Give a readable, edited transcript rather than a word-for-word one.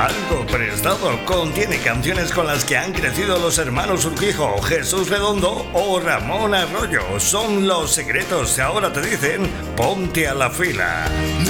Algo Prestado contiene canciones con las que han crecido los hermanos Urquijo, Jesús Redondo o Ramón Arroyo. Son Los Secretos. Ahora te dicen, ponte a la fila.